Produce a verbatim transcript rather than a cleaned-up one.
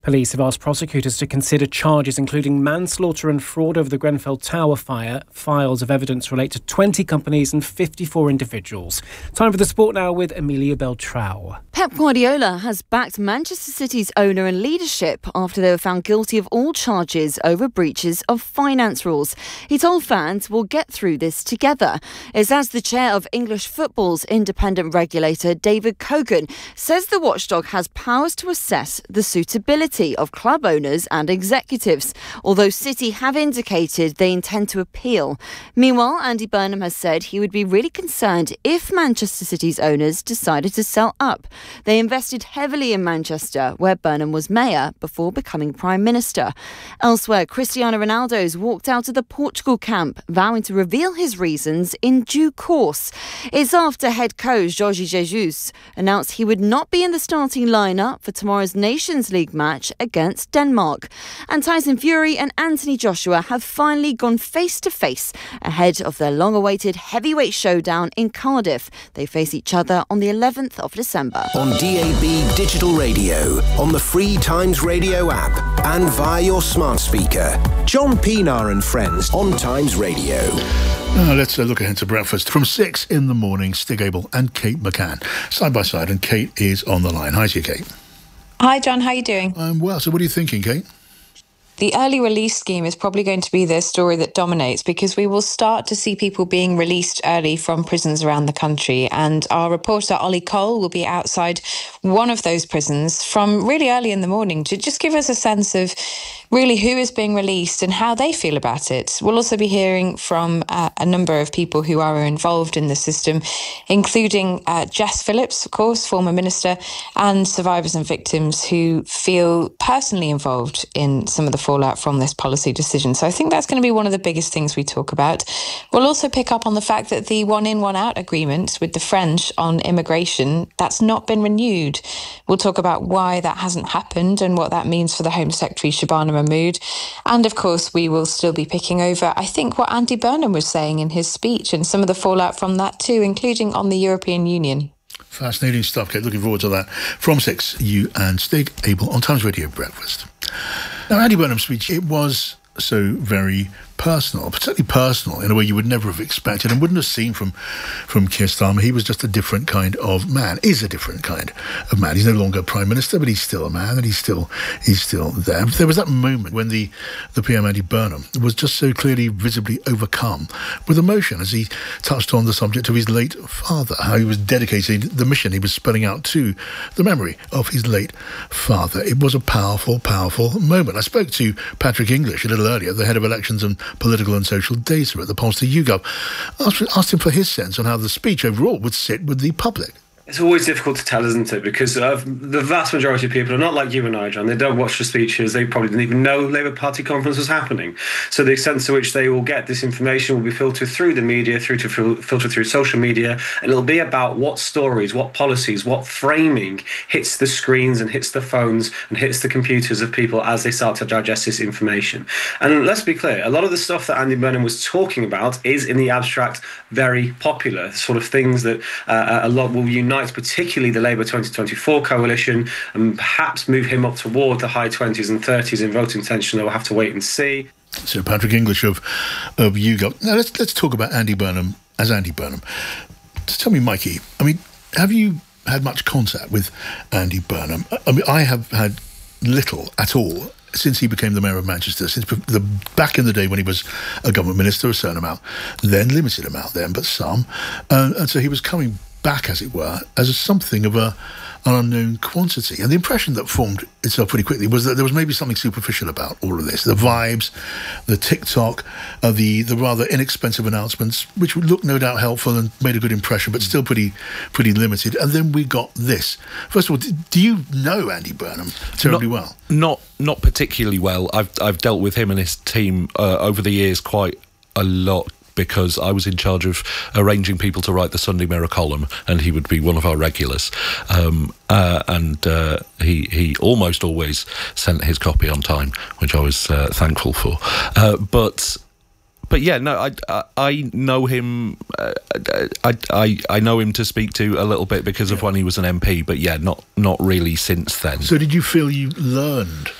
Police have asked prosecutors to consider charges including manslaughter and fraud over the Grenfell Tower fire. Files of evidence relate to twenty companies and fifty-four individuals. Time for the sport now with Amelia Beltrao. Pep Guardiola has backed Manchester City's owner and leadership after they were found guilty of all charges over breaches of finance rules. He told fans, "We'll get through this together." It's as the chair of English football's independent regulator, David Cogan, says the watchdog has powers to assess the suitability of club owners and executives, although City have indicated they intend to appeal. Meanwhile, Andy Burnham has said he would be really concerned if Manchester City's owners decided to sell up. They invested heavily in Manchester, where Burnham was mayor before becoming Prime Minister. Elsewhere, Cristiano Ronaldo's walked out of the Portugal camp, vowing to reveal his reasons in due course. It's after head coach Jorge Jesus announced he would not be in the starting lineup for tomorrow's Nations League match against Denmark. And Tyson Fury and Anthony Joshua have finally gone face-to-face ahead of their long-awaited heavyweight showdown in Cardiff. They face each other on the eleventh of December. On D A B Digital Radio, on the free Times Radio app and via your smart speaker. John Pienaar and friends on Times Radio. Now let's uh, look ahead to breakfast. From six in the morning, Stig Abel and Kate McCann, side by side, and Kate is on the line. Hi to you, Kate. Hi, John. How are you doing? I'm well. So what are you thinking, Kate? The early release scheme is probably going to be the story that dominates, because we will start to see people being released early from prisons around the country. And our reporter, Ollie Cole, will be outside one of those prisons from really early in the morning to just give us a sense of really who is being released and how they feel about it. We'll also be hearing from uh, a number of people who are involved in the system, including uh, Jess Phillips, of course, former minister, and survivors and victims who feel personally involved in some of the fallout from this policy decision. So I think that's going to be one of the biggest things we talk about. We'll also pick up on the fact that the one in, one out agreement with the French on immigration, that's not been renewed. We'll talk about why that hasn't happened and what that means for the Home Secretary, Shabana Mahmood. And of course, we will still be picking over, I think, what Andy Burnham was saying in his speech and some of the fallout from that too, including on the European Union. Fascinating stuff, Kate. Looking forward to that. From six, you and Stig Abel on Times Radio Breakfast. Now, Andy Burnham's speech, it was so very personal, particularly personal in a way you would never have expected and wouldn't have seen from from Keir Starmer. He was just a different kind of man, is a different kind of man. He's no longer Prime Minister, but he's still a man, and he's still he's still there. There was that moment when the, the P M, Andy Burnham, was just so clearly, visibly overcome with emotion as he touched on the subject of his late father, how he was dedicating the mission he was spelling out to the memory of his late father. It was a powerful, powerful moment. I spoke to Patrick English a little earlier, the head of elections and political and social data at the Polestar YouGov. Asked, asked him for his sense on how the speech overall would sit with the public. It's always difficult to tell, isn't it? Because uh, the vast majority of people are not like you and I, John. They don't watch the speeches. They probably didn't even know Labour Party conference was happening. So the extent to which they will get this information will be filtered through the media, through to fil- filter through social media, and it'll be about what stories, what policies, what framing hits the screens and hits the phones and hits the computers of people as they start to digest this information. And let's be clear, a lot of the stuff that Andy Burnham was talking about is, in the abstract, very popular, sort of things that uh, a lot will unite, particularly the Labour twenty twenty-four coalition, and perhaps move him up toward the high twenties and thirties in vote intention. We'll have to wait and see. So Patrick English of of YouGov. Now let's let's talk about Andy Burnham as Andy Burnham. Just tell me, Mikey, I mean, have you had much contact with Andy Burnham? I mean, I have had little at all since he became the mayor of Manchester, since the back in the day when he was a government minister, a certain amount, then limited amount then, but some. Uh, and so he was coming back, as it were, as something of a, an unknown quantity. And the impression that formed itself pretty quickly was that there was maybe something superficial about all of this. The vibes, the TikTok, uh, the the rather inexpensive announcements, which would look no doubt helpful and made a good impression, but still pretty pretty limited. And then we got this. First of all, do you know Andy Burnham terribly not, well? Not not particularly well. I've I've dealt with him and his team uh, over the years quite a lot, because I was in charge of arranging people to write the Sunday Mirror column, and he would be one of our regulars. Um, uh, and uh, he he almost always sent his copy on time, which I was uh, thankful for. Uh, but but yeah, no, I, I, I know him. Uh, I, I I know him to speak to a little bit because of when he was an M P. But yeah, not not really since then. So did you feel you learned